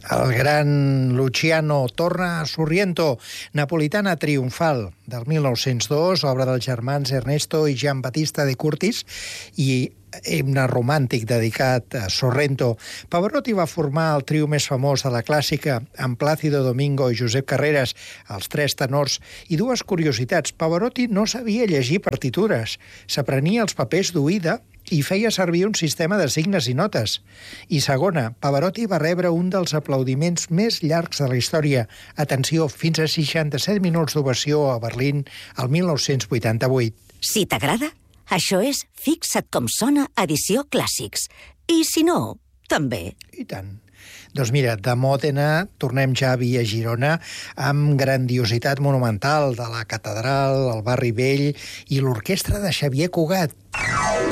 El gran Luciano torna a Sorrento, Napolitana triomfal, del 1902, obra dels germans Ernesto i Gian Battista de Curtis, i himne romàntic dedicat a Sorrento. Pavarotti va formar el trio més famós de la clàssica, amb Plácido Domingo i Josep Carreras, els tres tenors. I dues curiositats: Pavarotti no sabia llegir partitures, s'aprenia els papers d'oïda i feia servir un sistema de signes i notes. I segona, Pavarotti va rebre un dels aplaudiments més llargs de la història. Atenció, fins a 67 minuts d'ovació a Berlín el 1988. Si t'agrada, això és Fixa't com sona edició Clàssics. I si no, també. I tant. Doncs mira, de Mòdena tornem ja a Via Girona amb grandiositat monumental de la catedral, el barri vell i l'orquestra de Xavier Cugat.